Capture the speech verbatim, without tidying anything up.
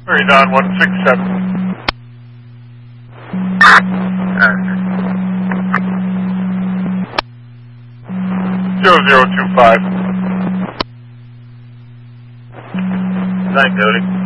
Hurry down one six seven. Zero zero two five. Night, Cody.